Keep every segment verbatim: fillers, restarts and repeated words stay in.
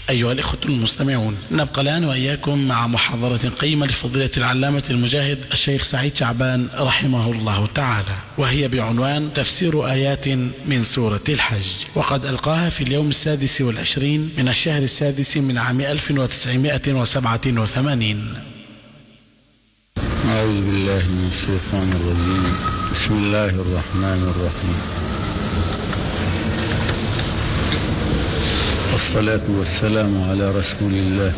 أيها الإخوة المستمعون، نبقى الآن وإياكم مع محاضرة قيمة لفضيلة العلامة المجاهد الشيخ سعيد شعبان رحمه الله تعالى، وهي بعنوان تفسير آيات من سورة الحج، وقد ألقاها في اليوم السادس والعشرين من الشهر السادس من عام ألف وتسعمائة وسبعة وثمانين. أعوذ بالله من الشيطان الرجيم. بسم الله الرحمن الرحيم. والصلاة والسلام على رسول الله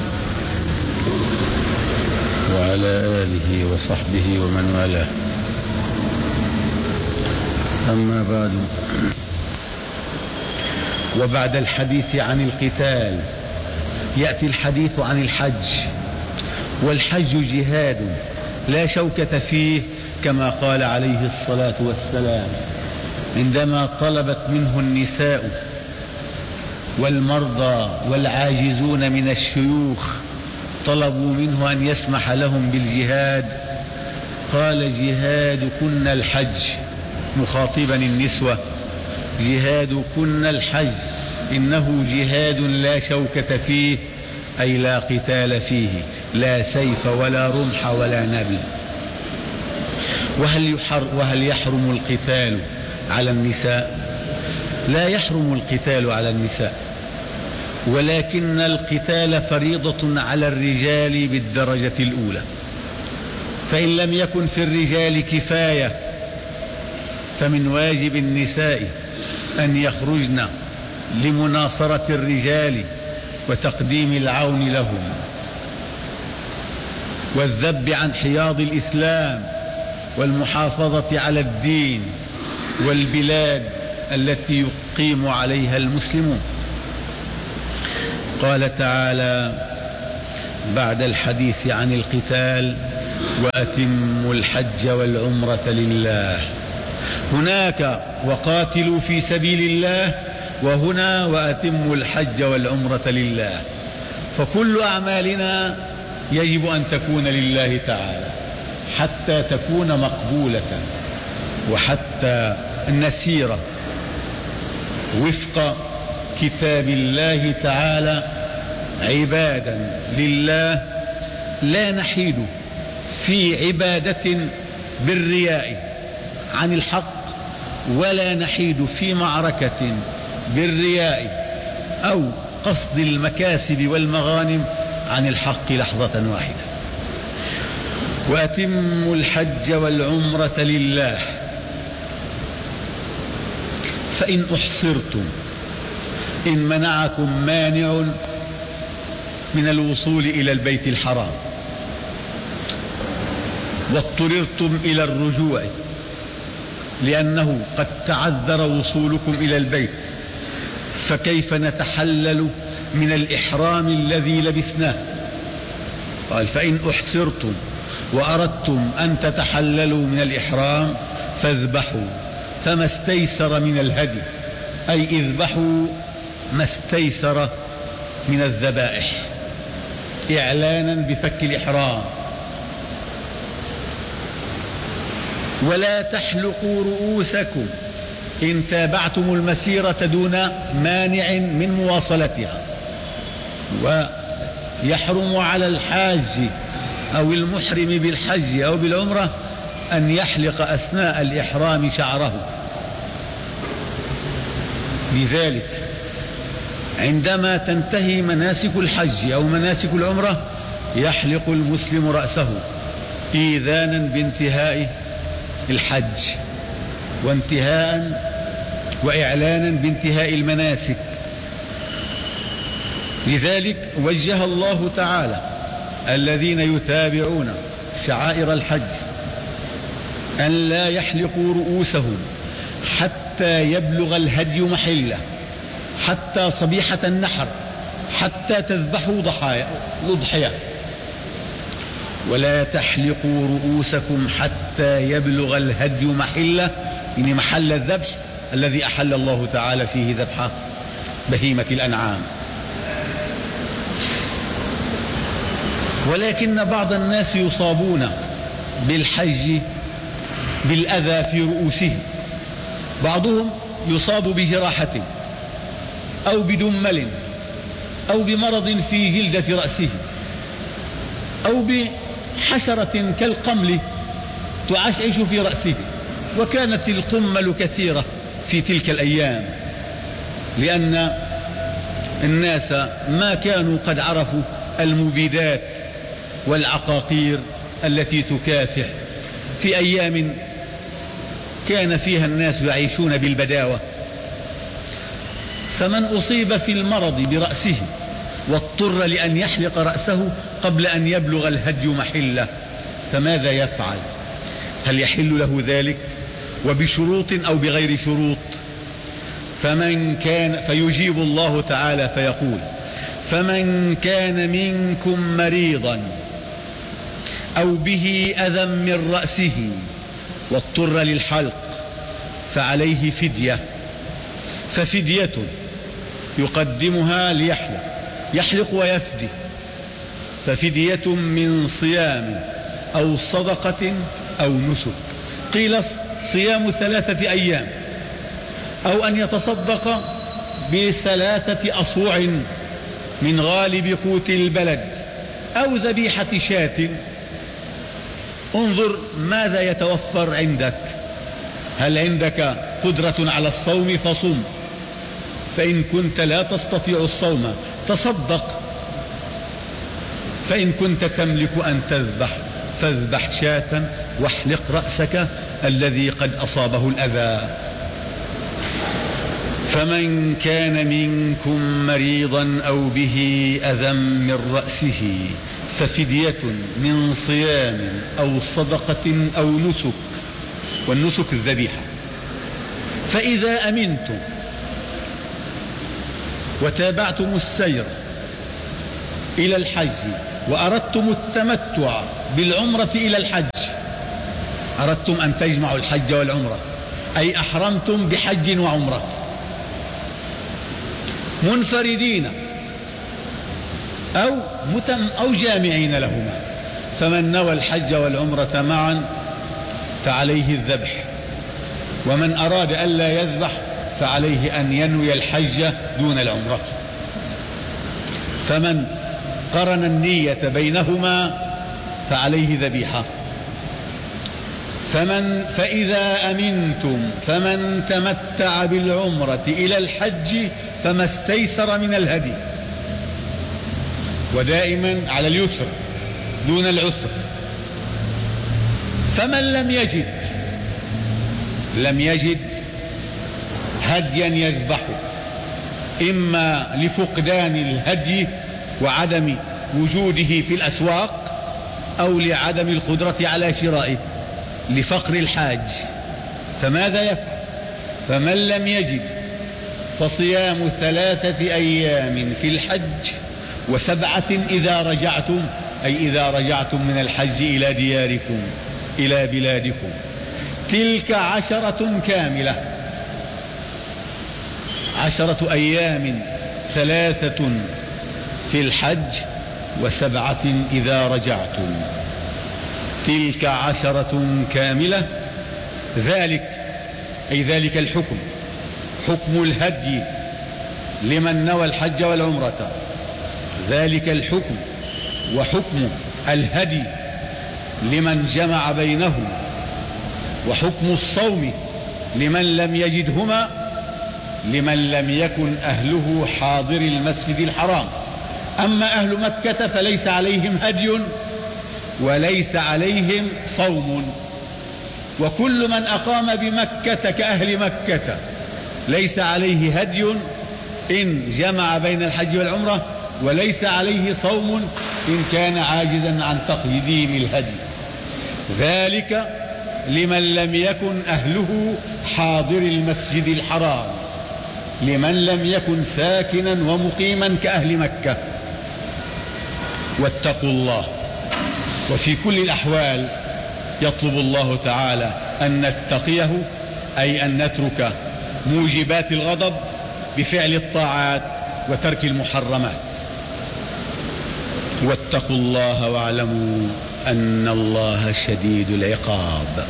وعلى آله وصحبه ومن والاه. أما بعد، وبعد الحديث عن القتال يأتي الحديث عن الحج. والحج جهاد لا شوكة فيه، كما قال عليه الصلاة والسلام عندما طلبت منه النساء والمرضى والعاجزون من الشيوخ، طلبوا منه أن يسمح لهم بالجهاد، قال: جهادكن الحج، مخاطبا النسوة: جهادكن الحج، إنه جهاد لا شوكة فيه، أي لا قتال فيه، لا سيف ولا رمح ولا نبل. وهل, وهل يحرم القتال على النساء؟ لا يحرم القتال على النساء، ولكن القتال فريضة على الرجال بالدرجة الأولى. فإن لم يكن في الرجال كفاية فمن واجب النساء أن يخرجن لمناصرة الرجال وتقديم العون لهم والذب عن حياض الإسلام والمحافظة على الدين والبلاد التي يقيم عليها المسلمون. قال تعالى بعد الحديث عن القتال: وأتموا الحج والعمرة لله. هناك وقاتلوا في سبيل الله، وهنا وأتموا الحج والعمرة لله. فكل أعمالنا يجب أن تكون لله تعالى حتى تكون مقبولة، وحتى نسير وفق كتاب الله تعالى عبادا لله، لا نحيد في عبادة بالرياء عن الحق، ولا نحيد في معركة بالرياء أو قصد المكاسب والمغانم عن الحق لحظة واحدة. وأتموا الحج والعمرة لله. فإن أحصرتم، إن منعكم مانع من الوصول إلى البيت الحرام واضطررتم إلى الرجوع لأنه قد تعذر وصولكم إلى البيت، فكيف نتحلل من الإحرام الذي لبسناه؟ قال: فإن أحصرتم وأردتم أن تتحللوا من الإحرام فاذبحوا فما استيسر من الهدي، أي اذبحوا ما استيسر من الذبائح إعلانا بفك الإحرام. ولا تحلقوا رؤوسكم إن تابعتم المسيرة دون مانع من مواصلتها. ويحرم على الحاج أو المحرم بالحج أو بالعمرة أن يحلق أثناء الإحرام شعره. لذلك عندما تنتهي مناسك الحج أو مناسك العمرة يحلق المسلم رأسه إيذانا بانتهاء الحج وانتهاء وإعلانا بانتهاء المناسك. لذلك وجه الله تعالى الذين يتابعون شعائر الحج أن لا يحلقوا رؤوسهم حتى يبلغ الهدي محله، حتى صبيحة النحر، حتى تذبحوا ضحايا الأضحية. ولا تحلقوا رؤوسكم حتى يبلغ الهدي محله، يعني محل الذبح الذي أحل الله تعالى فيه ذبح بهيمة الأنعام. ولكن بعض الناس يصابون بالحج بالأذى في رؤوسهم، بعضهم يصاب بجراحة أو بدمل أو بمرض في جلدة رأسه أو بحشرة كالقمل تعشعش في رأسه. وكانت القمل كثيرة في تلك الأيام، لأن الناس ما كانوا قد عرفوا المبيدات والعقاقير التي تكافح في أيام كان فيها الناس يعيشون بالبداوة. فمن أصيب في المرض برأسه واضطر لأن يحلق رأسه قبل أن يبلغ الهدي محله، فماذا يفعل؟ هل يحل له ذلك؟ وبشروط أو بغير شروط؟ فمن كان فيجيب الله تعالى فيقول: فمن كان منكم مريضا أو به أذى من رأسه واضطر للحلق فعليه فدية، ففدية يقدمها ليحلق، يحلق ويفدي، ففدية من صيام أو صدقة أو نسك. قيل صيام ثلاثة أيام، أو أن يتصدق بثلاثة أصوع من غالب قوت البلد، أو ذبيحة شاة. انظر ماذا يتوفر عندك. هل عندك قدرة على الصوم فصم، فإن كنت لا تستطيع الصوم تصدق، فإن كنت تملك أن تذبح فاذبح شاة واحلق رأسك الذي قد أصابه الأذى. فمن كان منكم مريضا أو به أذى من رأسه ففدية من صيام أو صدقة أو نسك، والنسك الذبيحة. فإذا أمنتم وتابعتم السير إلى الحج وأردتم التمتع بالعمرة إلى الحج، أردتم أن تجمعوا الحج والعمرة، أي أحرمتم بحج وعمرة منفردين أو متم أو جامعين لهما، فمن نوى الحج والعمرة معا فعليه الذبح، ومن أراد ألا يذبح فعليه أن ينوي الحج دون العمرة. فمن قرن النية بينهما فعليه ذبيحة. فمن فإذا أمنتم فمن تمتع بالعمرة إلى الحج فما استيسر من الهدي، ودائما على اليسر دون العسر. فمن لم يجد لم يجد هديا يذبحه، إما لفقدان الهدي وعدم وجوده في الأسواق، أو لعدم القدرة على شرائه لفقر الحاج، فماذا يفعل؟ فمن لم يجد فصيام ثلاثة أيام في الحج وسبعة إذا رجعتم، أي إذا رجعتم من الحج إلى دياركم إلى بلادكم، تلك عشرة كاملة. عشرة أيام، ثلاثة في الحج وسبعة إذا رجعتم، تلك عشرة كاملة. ذلك أي ذلك الحكم، حكم الهدي لمن نوى الحج والعمرة، ذلك الحكم وحكم الهدي لمن جمع بينهما، وحكم الصوم لمن لم يجدهما، لمن لم يكن أهله حاضر المسجد الحرام. أما أهل مكة فليس عليهم هدي وليس عليهم صوم، وكل من أقام بمكة كأهل مكة ليس عليه هدي إن جمع بين الحج والعمرة، وليس عليه صوم إن كان عاجزا عن تقييم الهدي. ذلك لمن لم يكن أهله حاضر المسجد الحرام، لمن لم يكن ساكنا ومقيما كأهل مكة. واتقوا الله. وفي كل الأحوال يطلب الله تعالى أن نتقيه، أي أن نترك موجبات الغضب بفعل الطاعات وترك المحرمات. واتقوا الله واعلموا أن الله شديد العقاب.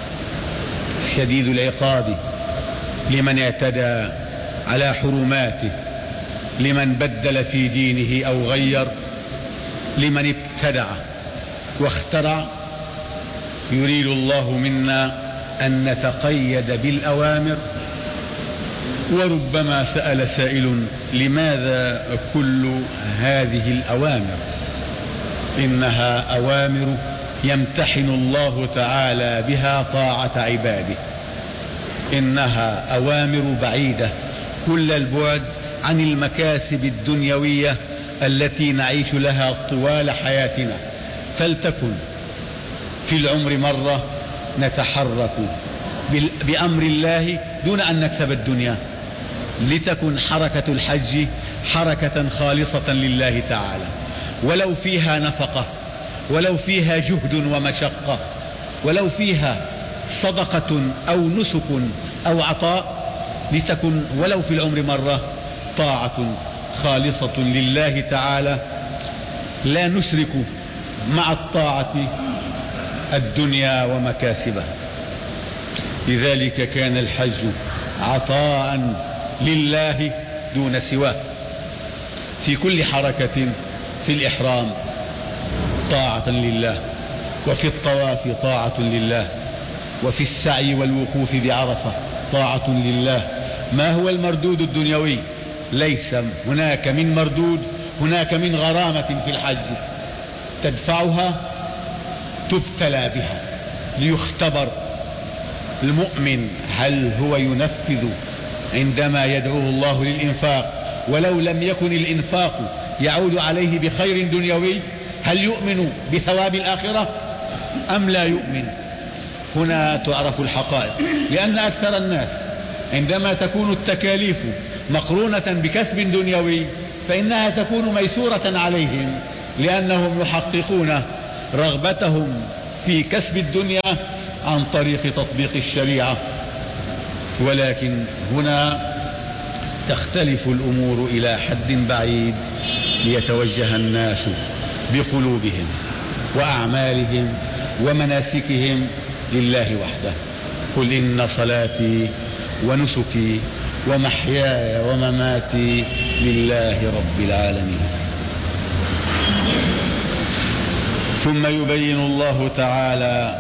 شديد العقاب لمن اعتدى على حرماته لمن بدل في دينه أو غير، لمن ابتدع واخترع. يريد الله منا أن نتقيد بالأوامر. وربما سأل سائل: لماذا كل هذه الأوامر؟ إنها أوامر يمتحن الله تعالى بها طاعة عباده. إنها أوامر بعيدة كل البعد عن المكاسب الدنيوية التي نعيش لها طوال حياتنا. فلتكن في العمر مرة نتحرك بأمر الله دون أن نكسب الدنيا، لتكن حركة الحج حركة خالصة لله تعالى، ولو فيها نفقة، ولو فيها جهد ومشقة، ولو فيها صدقة أو نسك أو عطاء، لتكن ولو في العمر مرة طاعة خالصة لله تعالى، لا نشرك مع الطاعة الدنيا ومكاسبها. لذلك كان الحج عطاء لله دون سواه. في كل حركة، في الإحرام طاعة لله، وفي الطواف طاعة لله، وفي السعي والوقوف بعرفة طاعة لله. ما هو المردود الدنيوي؟ ليس هناك من مردود، هناك من غرامة في الحج تدفعها تبتلى بها ليختبر المؤمن هل هو ينفذ عندما يدعوه الله للإنفاق، ولو لم يكن الإنفاق يعود عليه بخير دنيوي، هل يؤمن بثواب الآخرة أم لا يؤمن؟ هنا تعرف الحقائق. لأن أكثر الناس عندما تكون التكاليف مقرونة بكسب دنيوي فإنها تكون ميسورة عليهم، لأنهم يحققون رغبتهم في كسب الدنيا عن طريق تطبيق الشريعة. ولكن هنا تختلف الأمور إلى حد بعيد، ليتوجه الناس بقلوبهم وأعمالهم ومناسكهم لله وحده. قل إن صلاتي ونسكي ومحياي ومماتي لله رب العالمين. ثم يبين الله تعالى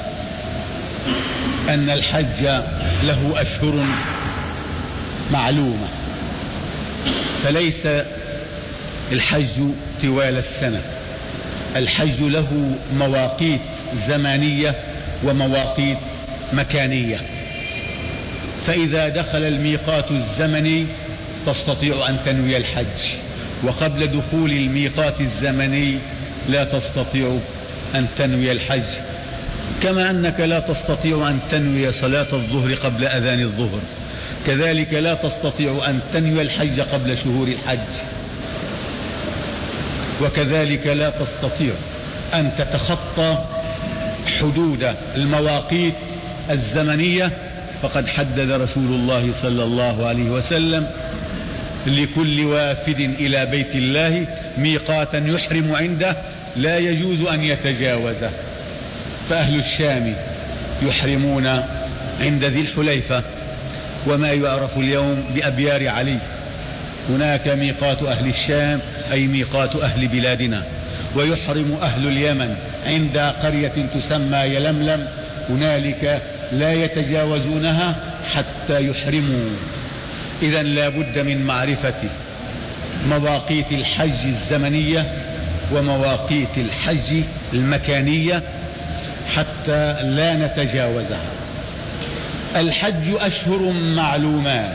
أن الحج له أشهر معلومة، فليس الحج طوال السنة. الحج له مواقيت زمانية ومواقيت مكانية. فإذا دخل الميقات الزمني تستطيع أن تنوي الحج، وقبل دخول الميقات الزمني لا تستطيع أن تنوي الحج، كما أنك لا تستطيع أن تنوي صلاة الظهر قبل أذان الظهر، كذلك لا تستطيع أن تنوي الحج قبل شهور الحج، وكذلك لا تستطيع أن تتخطى حدود المواقيت الزمنية. فقد حدد رسول الله صلى الله عليه وسلم لكل وافد إلى بيت الله ميقاتا يحرم عنده لا يجوز أن يتجاوزه. فأهل الشام يحرمون عند ذي الحليفة وما يعرف اليوم بأبيار علي. هناك ميقات أهل الشام أي ميقات أهل بلادنا. ويحرم أهل اليمن عند قرية تسمى يلملم، هنالك لا يتجاوزونها حتى يحرموا. إذن لا بد من معرفة مواقيت الحج الزمنية ومواقيت الحج المكانية حتى لا نتجاوزها. الحج أشهر معلومات،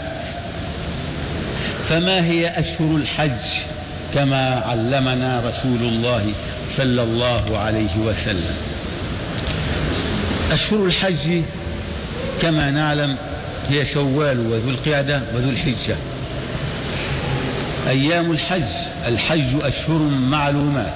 فما هي أشهر الحج كما علمنا رسول الله صلى الله عليه وسلم؟ أشهر الحج كما نعلم هي شوال وذو القعدة وذو الحجة. أيام الحج، الحج أشهر معلومات.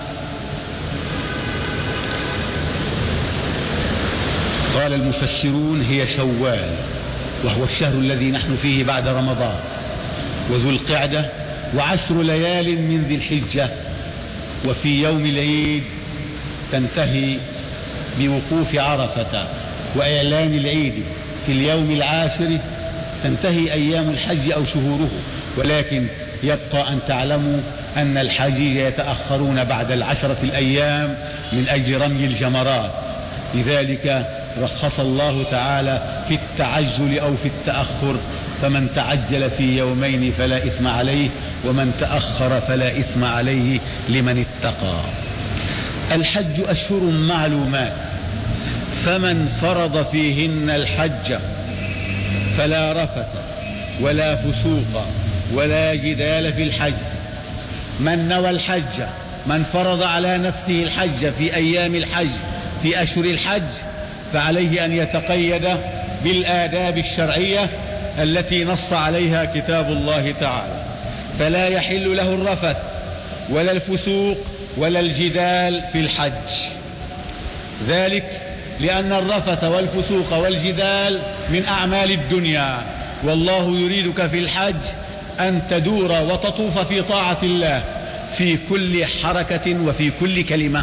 قال المفسرون هي شوال وهو الشهر الذي نحن فيه بعد رمضان، وذو القعدة، وعشر ليال من ذي الحجة. وفي يوم العيد تنتهي بوقوف عرفة وإعلان العيد. في اليوم العاشر تنتهي أيام الحج أو شهوره، ولكن يبقى أن تعلموا أن الحجيج يتأخرون بعد العشرة الأيام من أجل رمي الجمرات، لذلك رخص الله تعالى في التعجل أو في التأخر، فمن تعجل في يومين فلا إثم عليه ومن تأخر فلا إثم عليه لمن اتقى. الحج أشهر معلومات، فمن فرض فيهن الحج فلا رفث ولا فسوق ولا جدال في الحج. من نوى الحج، من فرض على نفسه الحج في أيام الحج في أشهر الحج، فعليه أن يتقيد بالآداب الشرعية التي نص عليها كتاب الله تعالى، فلا يحل له الرفث ولا الفسوق ولا الجدال في الحج. ذلك لأن الرفث والفسوق والجدال من أعمال الدنيا، والله يريدك في الحج أن تدور وتطوف في طاعة الله في كل حركة وفي كل كلمة،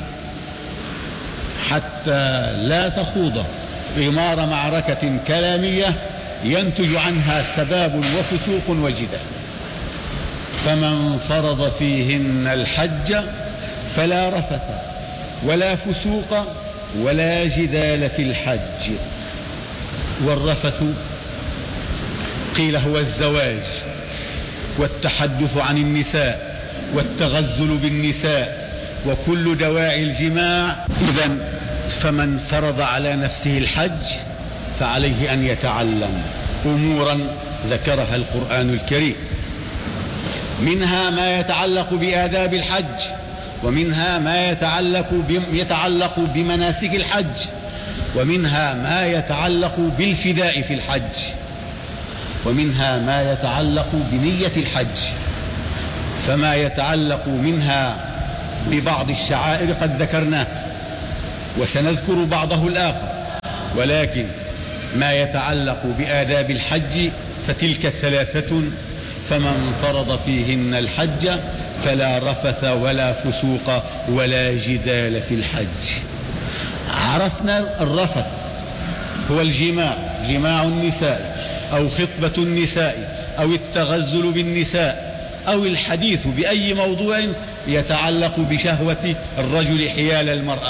حتى لا تخوض غمار معركة كلامية ينتج عنها سباب وفسوق وجدال. فمن فرض فيهن الحج فلا رفث ولا فسوق ولا جدال في الحج. والرفث قيل هو الزواج والتحدث عن النساء والتغزل بالنساء وكل دواعي الجماع. إذن فمن فرض على نفسه الحج فعليه أن يتعلم أمورا ذكرها القرآن الكريم، منها ما يتعلق بآداب الحج، ومنها ما يتعلق يتعلق بمناسك الحج، ومنها ما يتعلق بالفداء في الحج، ومنها ما يتعلق بنية الحج. فما يتعلق منها ببعض الشعائر قد ذكرناه وسنذكر بعضه الآخر، ولكن ما يتعلق بآداب الحج فتلك ثلاثة: فمن فرض فيهن الحج فلا رفث ولا فسوق ولا جدال في الحج. عرفنا الرفث هو الجماع، جماع النساء أو خطبة النساء أو التغزل بالنساء أو الحديث بأي موضوع يتعلق بشهوة الرجل حيال المرأة.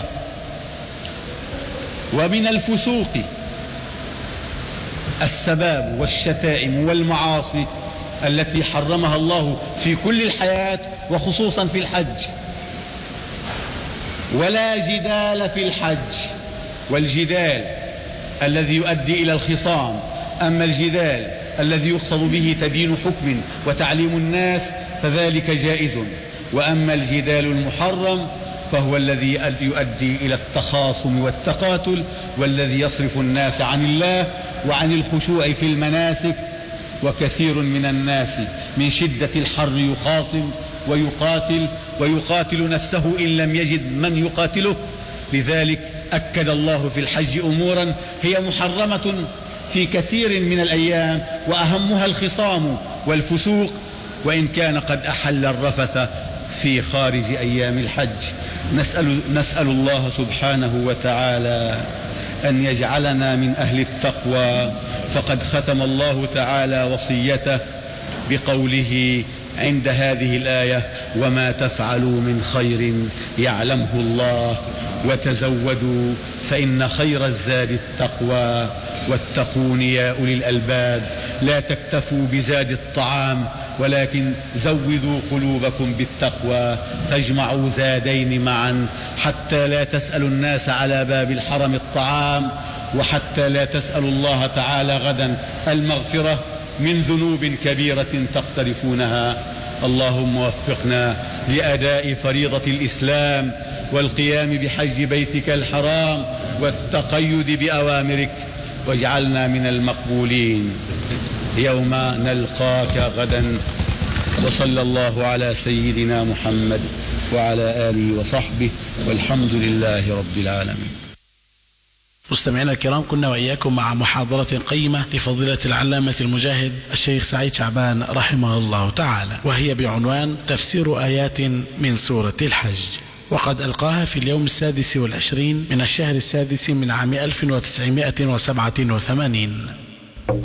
ومن الفسوق السباب والشتائم والمعاصي التي حرمها الله في كل الحياة وخصوصا في الحج. ولا جدال في الحج، والجدال الذي يؤدي إلى الخصام. أما الجدال الذي يقصد به تبيين حكم وتعليم الناس فذلك جائز، وأما الجدال المحرم فهو الذي يؤدي إلى التخاصم والتقاتل، والذي يصرف الناس عن الله وعن الخشوع في المناسك. وكثير من الناس من شدة الحر يخاصم ويقاتل ويقاتل نفسه إن لم يجد من يقاتله. لذلك أكد الله في الحج أمورا هي محرمة في كثير من الأيام، وأهمها الخصام والفسوق، وإن كان قد أحل الرفث في خارج أيام الحج. نسأل, نسأل الله سبحانه وتعالى أن يجعلنا من أهل التقوى، فقد ختم الله تعالى وصيته بقوله عند هذه الآية: وما تفعلوا من خير يعلمه الله وتزودوا فإن خير الزاد التقوى واتقون يا أولي الألباب. لا تكتفوا بزاد الطعام ولكن زودوا قلوبكم بالتقوى، تجمعوا زادين معا حتى لا تسألوا الناس على باب الحرم الطعام، وحتى لا تسألوا الله تعالى غدا المغفرة من ذنوب كبيرة تقترفونها. اللهم وفقنا لأداء فريضة الإسلام والقيام بحج بيتك الحرام والتقيد بأوامرك، واجعلنا من المقبولين يوم نلقاك غدا. وصلى الله على سيدنا محمد وعلى آله وصحبه، والحمد لله رب العالمين. مستمعينا الكرام، كنا وإياكم مع محاضرة قيمة لفضيلة العلامة المجاهد الشيخ سعيد شعبان رحمه الله تعالى، وهي بعنوان تفسير آيات من سورة الحج، وقد ألقاها في اليوم السادس والعشرين من الشهر السادس من عام ألف وتسعمائة وسبعة وثمانين.